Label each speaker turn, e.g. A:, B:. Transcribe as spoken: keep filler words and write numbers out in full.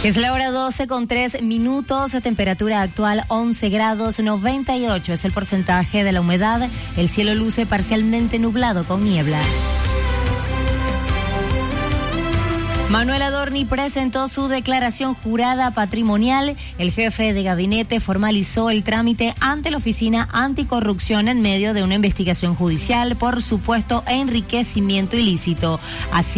A: Es la hora doce con tres minutos, temperatura actual once grados noventa y ocho, es el porcentaje de la humedad, el cielo luce parcialmente nublado con niebla. Manuel Adorni presentó su declaración jurada patrimonial. El jefe de gabinete formalizó el trámite ante la Oficina Anticorrupción en medio de una investigación judicial por supuesto enriquecimiento ilícito. Así